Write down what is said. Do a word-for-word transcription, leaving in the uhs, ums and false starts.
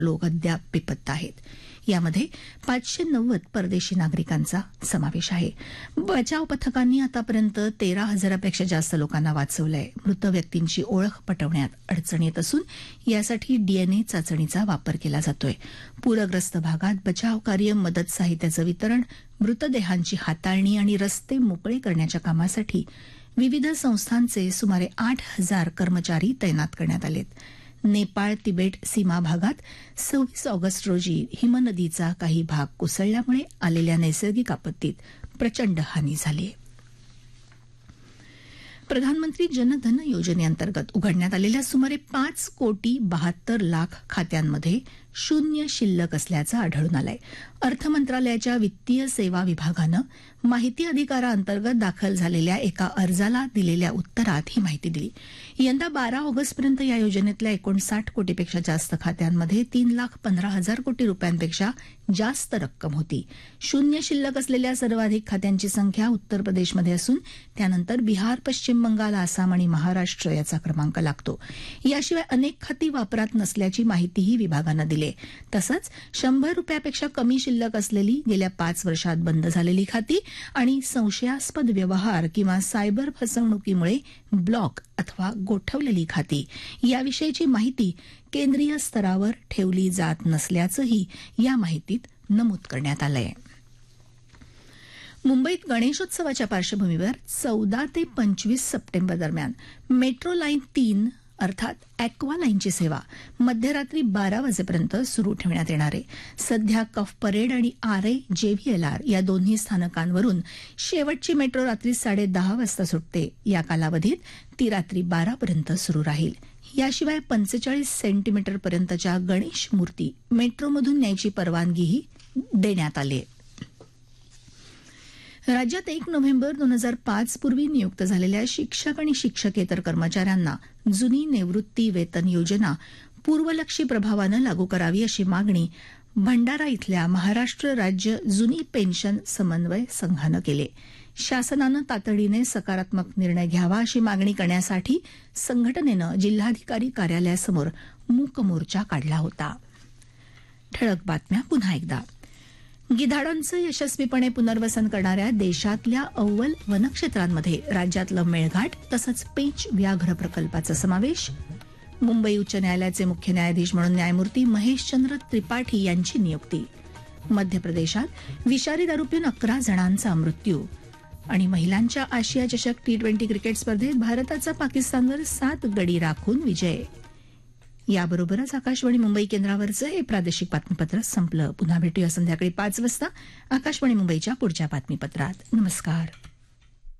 लोक अद्याप बेपत्ता आहेत. यामध्ये पाचशे नव्वद परदेशी नागरिकांचा समावेश आहे. बचाव पथकांनी आतापर्यंत तेरा हजारापेक्षा जास्त लोकांना वाचवलंय. मृत व्यक्तींची ओळख पटवण्यात अडचण येत असून यासाठी डीएनए चाचणीचा वापर केला जातोय. पूरग्रस्त भागात बचाव कार्य, मदत साहित्याचं वितरण, मृतदेहांची हाताळणी आणि रस्ते मोकळे करण्याच्या कामासाठी विविध संस्थांचे सुमारे आठ हजार कर्मचारी तैनात करण्यात आलेत. नेपाळ तिबेट सीमा भागात सव्वीस ऑगस्ट रोजी हिमनदीचा काही भाग कोसळल्यामुळे आलेल्या नैसर्गिक आपत्तीत प्रचंड हानी झाली. प्रधानमंत्री जनधन योजनेअंतर्गत उघडण्यात आलेल्या सुमारे पाच कोटी बहात्तर लाख खात्यांमध्ये शून्य शिल्लक असल्याचं आढळून आलंय. अर्थ मंत्रालयाच्या वित्तीय सेवा विभागानं माहिती अधिकाराअंतर्गत दाखल झालेल्या एका अर्जाला दिलेल्या उत्तरात ही माहिती दिली. यंदा बारा ऑगस्टपर्यंत या योजनेतल्या एकोणसाठ कोटीपेक्षा जास्त खात्यांमध्ये तीन लाख पंधरा हजार कोटी रुपयांपेक्षा जास्त रक्कम होती. शून्य शिल्लक असलेल्या सर्वाधिक खात्यांची संख्या उत्तर प्रदेशमध्ये असून त्यानंतर बिहार, पश्चिम बंगाल, आसाम आणि महाराष्ट्र याचा क्रमांक लागतो. याशिवाय अनेक खाती वापरात नसल्याची माहितीही विभागानं दिली. तसंच शंभर रुपयापेक्षा कमी शिल्लक असलेली, गेल्या पाच वर्षात बंद झालेली खाती आणि संशयास्पद व्यवहार किंवा सायबर फसवणुकीमुळे ब्लॉक अथवा गोठवलेली खाती याविषयीची माहिती केंद्रीय स्तरावर ठेवली जात नसल्याचंही या माहितीत नमूद करण्यात आलं आहे. मुंबईत गणेशोत्सवाच्या पार्श्वभूमीवर चौदा ते पंचवीस सप्टेंबर दरम्यान मेट्रो लाईन तीन अर्थात अॅक्वा लाईनची सेवा मध्यरात्री बारा वाजेपर्यंत सुरू ठेवण्यात येणार आहे. सध्या कफ परेड आणि आरे जेव्हीएलआर या दोन्ही स्थानकांवरून शेवटची मेट्रो रात्री साडे दहा वाजता सुटते. या कालावधीत ती रात्री बारापर्यंत सुरू राहील. याशिवाय पंचेचाळीस सेंटीमीटरपर्यंतच्या गणेश मूर्ती मेट्रोमधून न्यायची परवानगीही देण्यात आली आहे. राज्यात एक नोव्हेंबर दोन हजार पाच पूर्वी नियुक्त झालेल्या शिक्षक आणि शिक्षकेतर कर्मचाऱ्यांना जुनी निवृत्ती वेतन योजना पूर्वलक्षी प्रभावानं लागू करावी अशी मागणी भंडारा इथल्या महाराष्ट्र राज्य जुनी पेन्शन समन्वय संघानं केली. शासनानं तातडीने सकारात्मक निर्णय घ्यावा अशी मागणी करण्यासाठी संघटनेनं जिल्हाधिकारी कार्यालयासमोर मूक मोर्चा काढला होता. ठळक बातम्या पुन्हा एकदा. गिधाडांचं यशस्वीपणे पुनर्वसन करणाऱ्या देशातल्या अव्वल वनक्षेत्रांमध्ये राज्यातलं मेळघाट तसंच पेंच व्याघ्र प्रकल्पाचा समावेश. मुंबई उच्च न्यायालयाचे मुख्य न्यायाधीश म्हणून न्यायमूर्ती महेशचंद्र त्रिपाठी यांची नियुक्ती. मध्य प्रदेशात विषारी दारू पिऊन अकरा जणांचा मृत्यू. आणि महिलांच्या आशिया चषक टी ट्वेंटी क्रिकेट स्पर्धेत भारताचा पाकिस्तानवर सात गडी राखून विजय. याबरोबरच आकाशवाणी मुंबई केंद्रावरचं हे प्रादेशिक बातमीपत्र संपलं. पुन्हा भेटूया संध्याकाळी पाच वाजता आकाशवाणी मुंबईच्या पुढच्या बातमीपत्रात. नमस्कार.